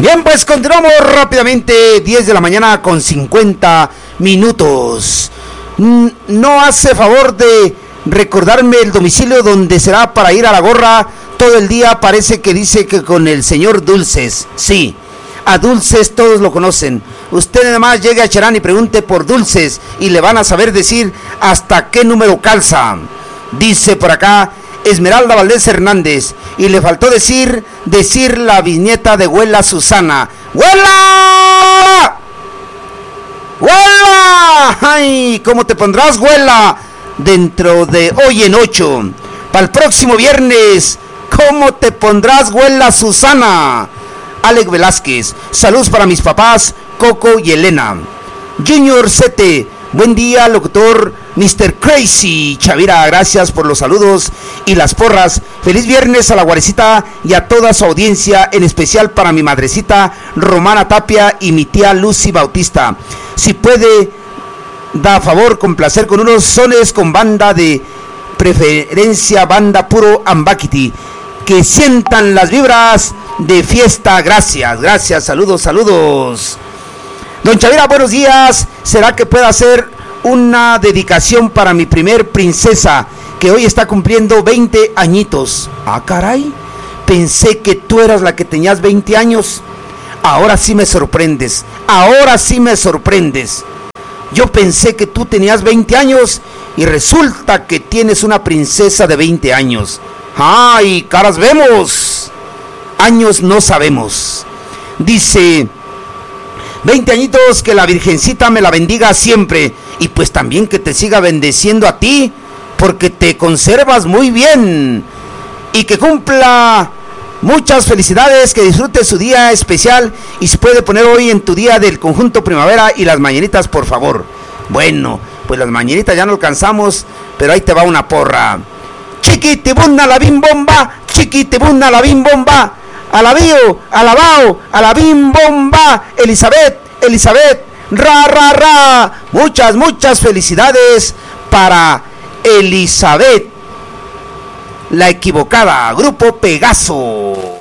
Bien, pues continuamos rápidamente, 10 de la mañana con 50 minutos. No hace favor de recordarme el domicilio donde será para ir a la gorra todo el día. Parece que dice que con el señor Dulces. Sí, a Dulces todos lo conocen. Usted nada más llegue a Cherán y pregunte por Dulces y le van a saber decir hasta qué número calza. Dice por acá Esmeralda Valdés Hernández, y le faltó decir la bisnieta de Güela Susana. ¡Güela! ¡Güela! ¡Ay! ¿Cómo te pondrás, Güela? Dentro de hoy en 8. Para el próximo viernes, ¿cómo te pondrás, Güela Susana? Alex Velázquez, saludos para mis papás, Coco y Elena. Junior Sete, buen día, locutor Mr. Crazy. Chavira, gracias por los saludos y las porras. Feliz viernes a la Guarecita y a toda su audiencia, en especial para mi madrecita Romana Tapia y mi tía Lucy Bautista. Si puede, da favor complacer con unos sones con banda de preferencia, banda Puro Ambaquiti. Que sientan las vibras de fiesta. Gracias, saludos. Don Chavira, buenos días. ¿Será que pueda hacer una dedicación para mi primer princesa, que hoy está cumpliendo 20 añitos? Ah, caray, pensé que tú eras la que tenías 20 años. Ahora sí me sorprendes. Yo pensé que tú tenías 20 años y resulta que tienes una princesa de 20 años. ¡Ay, caras vemos! Años no sabemos. Dice, 20 añitos, que la Virgencita me la bendiga siempre. Y pues también que te siga bendeciendo a ti, porque te conservas muy bien. Y que cumpla muchas felicidades, que disfrute su día especial. Y se puede poner hoy en tu día del conjunto Primavera y las mañanitas, por favor. Bueno, pues las mañanitas ya no alcanzamos, pero ahí te va una porra. Chiquitibuna la bim bomba, chiquitibuna la bim bomba. Alabío, alabao, alabim bomba. Elizabeth, ra. Muchas felicidades para Elizabeth, la equivocada, Grupo Pegaso.